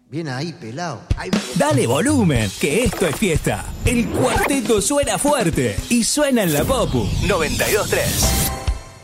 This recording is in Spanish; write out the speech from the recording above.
Bien ahí, pelado. Dale volumen, que esto es fiesta. El cuarteto suena fuerte y suena en la Popu 92.3.